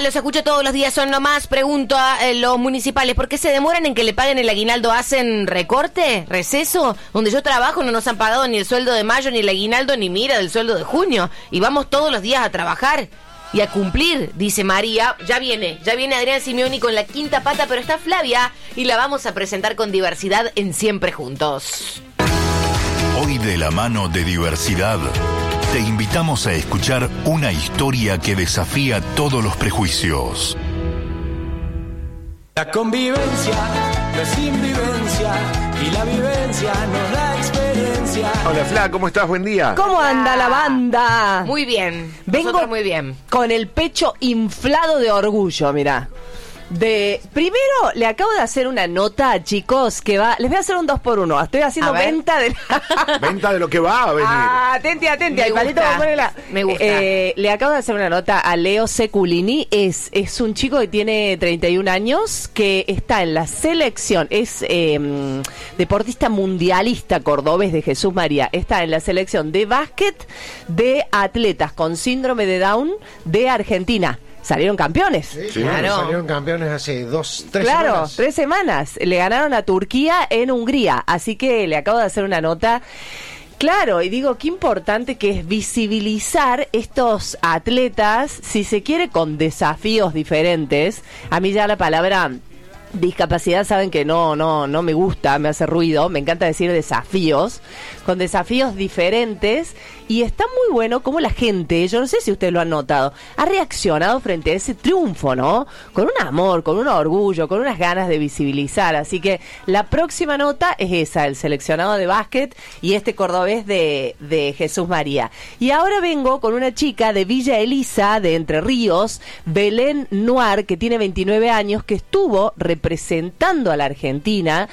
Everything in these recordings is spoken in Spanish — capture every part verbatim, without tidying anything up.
los escucho todos los días, son nomás. Pregunto a eh, los municipales, ¿por qué se demoran en que le paguen el aguinaldo? ¿Hacen recorte, receso? Donde yo trabajo no nos han pagado ni el sueldo de mayo, ni el aguinaldo, ni mira del sueldo de junio. Y vamos todos los días a trabajar y a cumplir, dice María. Ya viene, ya viene Adrián Simeoni con la quinta pata, pero está Flavia y la vamos a presentar con diversidad en Siempre Juntos. Hoy, de la mano de diversidad, te invitamos a escuchar una historia que desafía todos los prejuicios. La convivencia no es invivencia y la vivencia nos da experiencia. Hola, Fla, ¿cómo estás? Buen día. ¿Cómo anda la banda? Muy bien. Vengo Nosotros muy bien. Con el pecho inflado de orgullo, mirá. De, primero, le acabo de hacer una nota, chicos, que va... Les voy a hacer un dos por uno. Estoy haciendo venta de... Venta de lo que va a venir. Ah, atente, atente. Me al gusta, palito, vamos a ponerla. me gusta. Eh, le acabo de hacer una nota a Leo Seculini. Es, es un chico que tiene treinta y un años, que está en la selección. Es eh, deportista mundialista cordobés de Jesús María. Está en la selección de básquet de atletas con síndrome de Down de Argentina. Salieron campeones. Sí, Claro. claro. Salieron campeones hace dos, tres claro, semanas. tres semanas. Le ganaron a Turquía en Hungría. Así que le acabo de hacer una nota. Claro, y digo, qué importante que es visibilizar estos atletas, si se quiere, con desafíos diferentes. A mí ya la palabra discapacidad, saben que no, no, no me gusta, me hace ruido, me encanta decir desafíos, con desafíos diferentes, y está muy bueno cómo la gente, yo no sé si ustedes lo han notado, ha reaccionado frente a ese triunfo, ¿no? Con un amor, con un orgullo, con unas ganas de visibilizar, así que la próxima nota es esa, el seleccionado de básquet y este cordobés de, de Jesús María. Y ahora vengo con una chica de Villa Elisa, de Entre Ríos, Belén Noir, que tiene veintinueve años, que estuvo representando a la Argentina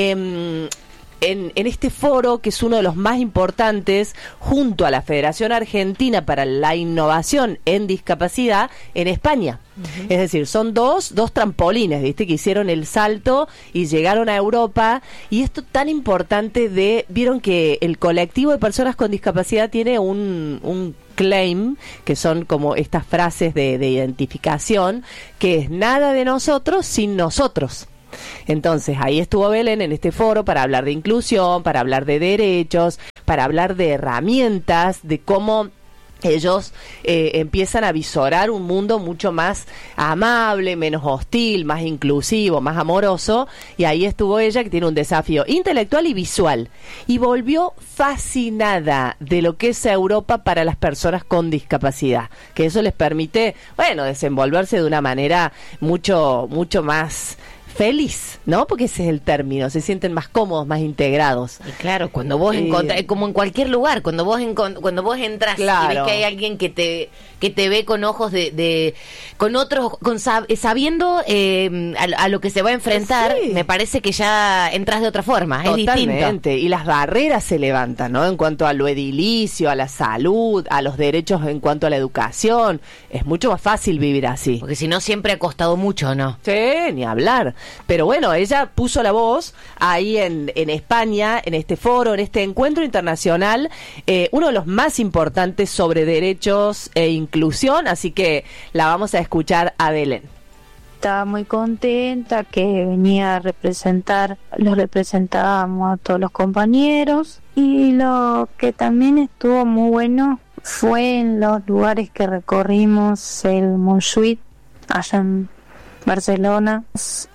eh, en, en este foro, que es uno de los más importantes, junto a la Federación Argentina para la Innovación en Discapacidad en España. Uh-huh. Es decir, son dos, dos trampolines, ¿viste? Que hicieron el salto y llegaron a Europa. Y esto tan importante de... Vieron que el colectivo de personas con discapacidad tiene un... un claim, que son como estas frases de, de identificación, que es nada de nosotros sin nosotros. Entonces ahí estuvo Belén en este foro para hablar de inclusión, para hablar de derechos, para hablar de herramientas, de cómo ellos eh, empiezan a visorar un mundo mucho más amable, menos hostil, más inclusivo, más amoroso, y ahí estuvo ella, que tiene un desafío intelectual y visual, y volvió fascinada de lo que es Europa para las personas con discapacidad, que eso les permite, bueno, desenvolverse de una manera mucho, mucho más feliz, ¿no? Porque ese es el término, se sienten más cómodos, más integrados. Y claro, cuando vos eh, encontrás, como en cualquier lugar, cuando vos encont- cuando vos entras claro. y ves que hay alguien que te que te ve con ojos de, de con otros, con sab- sabiendo eh, a, a lo que se va a enfrentar, sí. me parece que ya entras de otra forma, es distinto. Totalmente, y las barreras se levantan, ¿no? En cuanto a lo edilicio, a la salud, a los derechos en cuanto a la educación, es mucho más fácil vivir así. Porque si no siempre ha costado mucho, ¿no? Sí, ni hablar. Pero bueno, ella puso la voz ahí en, en España, en este foro, en este encuentro internacional, eh, uno de los más importantes sobre derechos e inclusión, así que la vamos a escuchar a Belén. Estaba muy contenta que venía a representar, los representábamos a todos los compañeros, y lo que también estuvo muy bueno fue en los lugares que recorrimos, el Montjuïc, allá en Barcelona,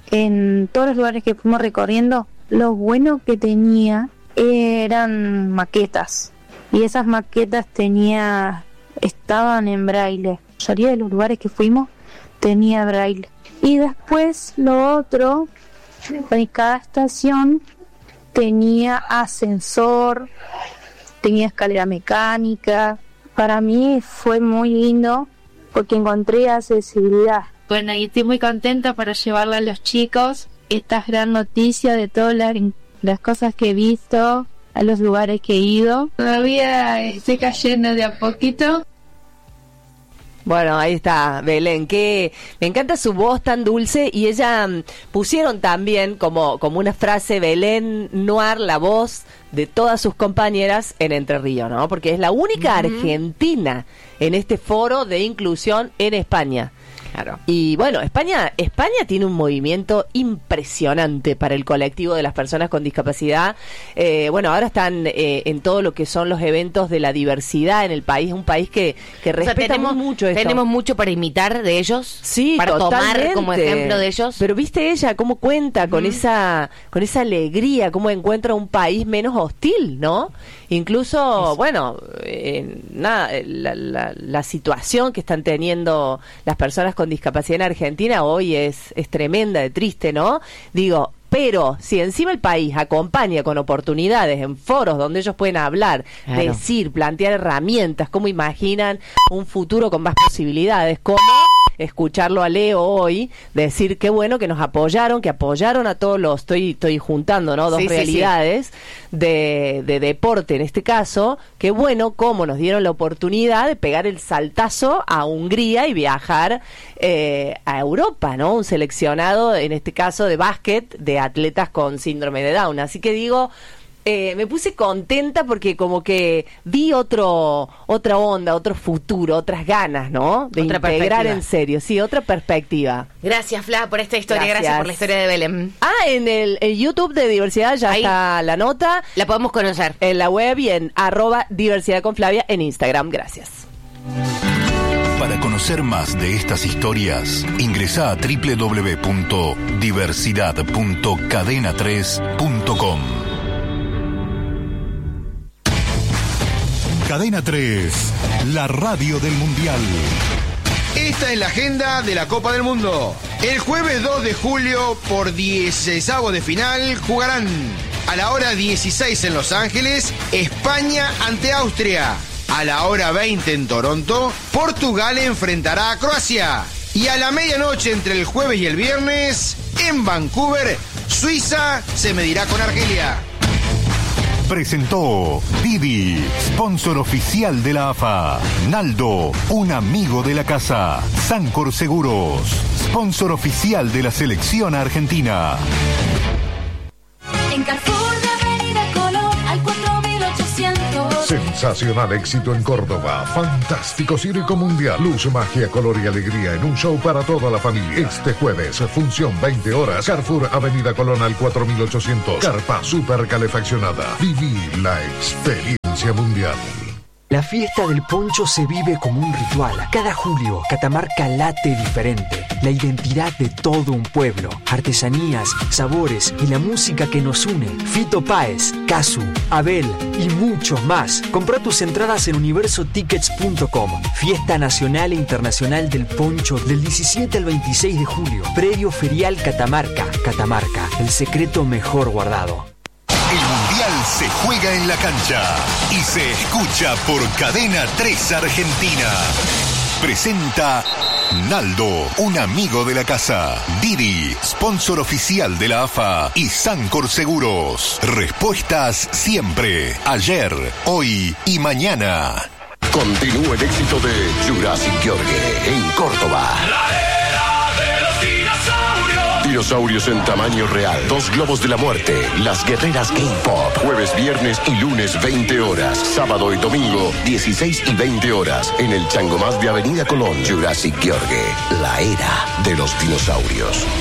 en todos los lugares que fuimos recorriendo, lo bueno que tenía eran maquetas, y esas maquetas tenía, estaban en braille. La mayoría de los lugares que fuimos tenía braille. Y después lo otro, en cada estación tenía ascensor, tenía escalera mecánica. Para mí fue muy lindo porque encontré accesibilidad. Bueno, y estoy muy contenta para llevarle a los chicos esta gran noticia de todas las, las cosas que he visto, a los lugares que he ido. Todavía estoy cayendo de a poquito. Bueno, ahí está Belén, que me encanta su voz tan dulce, y ella um, pusieron también como, como una frase, Belén Noir, la voz de todas sus compañeras en Entre Ríos, ¿no? Porque es la única uh-huh. argentina en este foro de inclusión en España. Claro. Y bueno, España, España tiene un movimiento impresionante para el colectivo de las personas con discapacidad. Eh, bueno, ahora están eh, en todo lo que son los eventos de la diversidad en el país, un país que, que respeta, o sea, tenemos, mucho esto. Tenemos mucho para imitar de ellos, sí, para totalmente. tomar como ejemplo de ellos. Pero viste ella cómo cuenta con mm. esa con esa alegría, cómo encuentra un país menos hostil, ¿no? Incluso, Eso. bueno, eh, nada, la, la, la situación que están teniendo las personas con discapacidad en Argentina hoy es, es tremenda, de triste, ¿no? Digo, pero si encima el país acompaña con oportunidades en foros donde ellos pueden hablar, claro. decir, plantear herramientas, cómo imaginan un futuro con más posibilidades, cómo escucharlo a Leo hoy, decir qué bueno que nos apoyaron, que apoyaron a todos los, estoy estoy juntando, ¿no? Dos sí, realidades sí, sí. De, de deporte en este caso, qué bueno cómo nos dieron la oportunidad de pegar el saltazo a Hungría y viajar eh, a Europa, ¿no? Un seleccionado, en este caso de básquet, de atletas con síndrome de Down. Así que digo, Eh, me puse contenta porque como que vi otro otra onda, otro futuro, otras ganas, ¿no? De otra integrar en serio, sí, otra perspectiva. Gracias, Fla, por esta historia, gracias, gracias por la historia de Belén. Ah, en el, el YouTube de Diversidad ya Ahí está la nota. La podemos conocer. En la web y en arroba Diversidad con Flavia en Instagram. Gracias. Para conocer más de estas historias, ingresa a doble u doble u doble u punto diversidad punto cadena tres punto com. Cadena tres, la radio del Mundial. Esta es la agenda de la Copa del Mundo. El jueves dos de julio, por dieciseisavos de final, jugarán a la hora dieciséis en Los Ángeles, España ante Austria. A la hora veinte en Toronto, Portugal enfrentará a Croacia. Y a la medianoche entre el jueves y el viernes, en Vancouver, Suiza se medirá con Argelia. Presentó Didi, sponsor oficial de la A F A. Naldo, un amigo de la casa. Sancor Seguros, sponsor oficial de la selección argentina. En Carrefour de Avenida Colón al cuatro mil ochocientos. Sensacional éxito en Córdoba. Fantástico circo mundial. Luz, magia, color y alegría en un show para toda la familia. Este jueves, función veinte horas. Carrefour Avenida Colón al cuatro mil ochocientos. Carpa super calefaccionada. Viví la experiencia mundial. La fiesta del poncho se vive como un ritual. Cada julio, Catamarca late diferente. La identidad de todo un pueblo. Artesanías, sabores y la música que nos une. Fito Páez, Casu, Abel y muchos más. Compra tus entradas en universo tickets punto com. Fiesta Nacional e Internacional del Poncho del diecisiete al veintiséis de julio. Predio Ferial Catamarca. Catamarca, el secreto mejor guardado. El Mundial se juega en la cancha y se escucha por Cadena tres Argentina. Presenta Naldo, un amigo de la casa. Didi, sponsor oficial de la A F A. Y Sancor Seguros. Respuestas siempre, ayer, hoy y mañana. Continúa el éxito de Jurassic Yorgue en Córdoba. Dinosaurios en tamaño real. Dos globos de la muerte. Las guerreras K-Pop. Jueves, viernes y lunes veinte horas. Sábado y domingo dieciséis y veinte horas. En el Changomás de Avenida Colón. Jurassic Yorgue. La era de los dinosaurios.